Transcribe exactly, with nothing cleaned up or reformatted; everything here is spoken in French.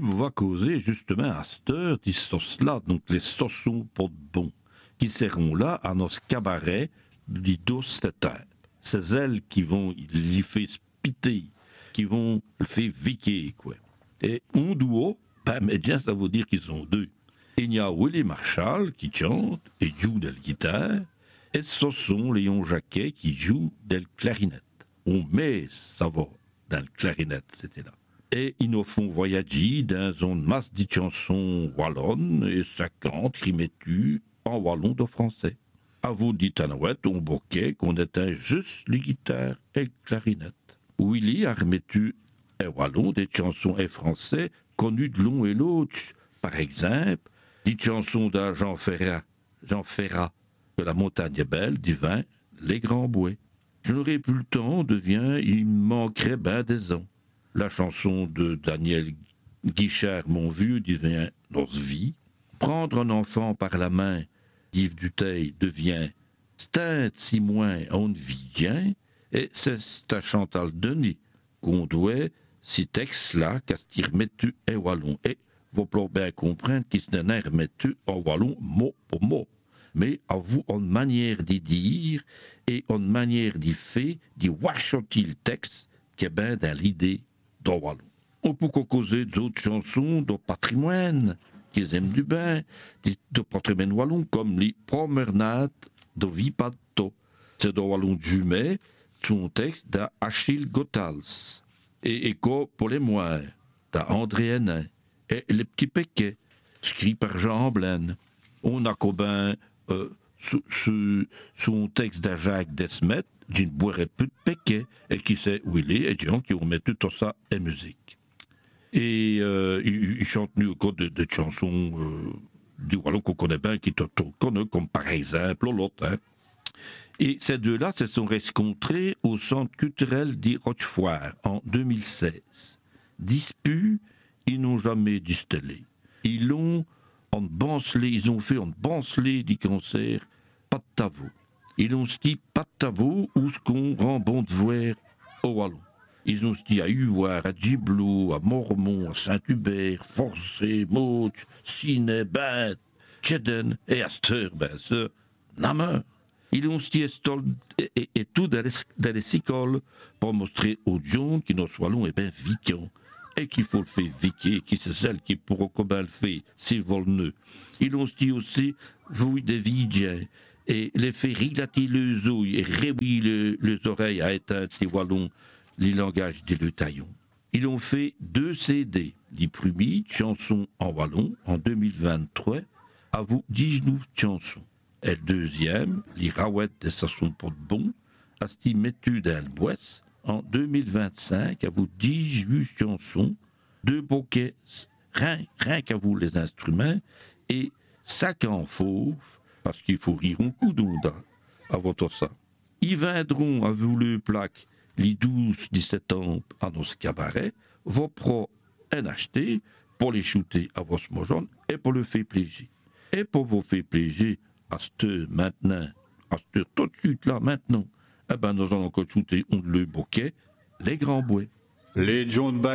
on va causer justement à cette heure des sauces-là, donc les saussons pour de bon, qui seront là à nos cabarets du dos cette heure. C'est elles qui vont l'y faire spiter, qui vont le faire viquer, quoi. Et un duo, ben, mais bien ça veut dire qu'ils sont deux. Il y a Willie Marshall qui chante et joue de la guitare, et ce sont Léon Jacquet qui joue de la clarinette. On met ça va dans le clarinette, c'était là. Et ils nous font voyager dans une masse de chansons wallonnes et ça cante, rimetu, en wallon de français. À vous dites à Noël, on boquet qu'on éteint juste les guitares et le clarinette. Willy a remettu un wallon des chansons et français connues de l'un et l'autre. Par exemple, les chansons de Jean Ferrat, Jean Ferrat, que la montagne est belle, du vin, les grands bouets. Je n'aurai plus le temps, devient, il me manquerait ben des ans. La chanson de Daniel Guichard, mon vieux, devient notre vie. Prendre un enfant par la main, Yves Duteil, devient Stint si moins on vit bien. Et c'est à Chantal Denis qu'on doit ces textes-là, qu'à s'y remettre en wallon. Et vous pouvez bien comprendre qu'ils se n'en remettent en wallon mot pour mot. Mais à vous, en manière d'y dire et en manière d'y faire, d'y wachoter le texte qui est bien dans l'idée d'en wallon. On peut causer d'autres chansons de patrimoine, qu'ils aiment du bain, de patrimoine wallon, comme les promenades de Vipato. C'est de wallon de Jumet, son texte d'Achille Gothals. Et écho pour les moires, d'André Hénin. Et les petits péquets, écrit par Jean Amblaine. On a Cobin, euh, son texte de Jacques Desmet, je ne boirais plus de péquets, et qui sait où il est, et des gens qui remettent tout ça en musique. Et euh, il, il chante nu au code de, de chansons euh, du wallon qu'on connaît bien, qui te connaît, comme par exemple l'autre. Hein. Et ces deux-là se sont rencontrés au Centre culturel de Rochefort en deux mille seize. Disput, ils n'ont jamais distillé. Ils l'ont en bancelé, ils ont fait en bancelé du concert, pas de tavo. Ils ont dit pas de tavo ou ce qu'on rend bon de voir au wallon. Ils ont dit à Huard, à Gibloux, à Mormont, à Saint-Hubert, Forcé, Mauch, Ciné, Bête, Tcheden et Asteur, ben ça, Nameur. Ils ont dit et, et, et tout dans les, dans les écoles pour montrer aux gens que nos wallons est bien viquant et qu'il faut le faire viquer, qui c'est celle qui pourra comment le faire, c'est volneux. Ils ont dit aussi, vous des vidjiens, et les faire rilater les ouilles et réouiller les oreilles à éteindre les wallons, les langages des le taillons. Ils ont fait deux C D, les premiers, chansons en wallon, en deux mille vingt-trois, à vous dix-neuf chansons. Et le deuxième, les rawettes de Sasson pour de bon, à ce qui mettu dans le bois, en deux mille vingt-cinq, à vous dix-huit chansons, deux bouquets, rien, rien qu'à vous les instruments, et sac en fauve, parce qu'il faut rire un coup d'onde à votre ça. Ils viendront à vous le plaque les douze dix-sept ans à nos cabarets, vos pros en acheter pour les shooter à vos mojones et pour le faire plaisir. Et pour vous faire plaisir, à cette maintenant, à cette tout de suite là, maintenant, eh ben nous allons encore shooter on le bouquet, les grands bouets. Les John Bag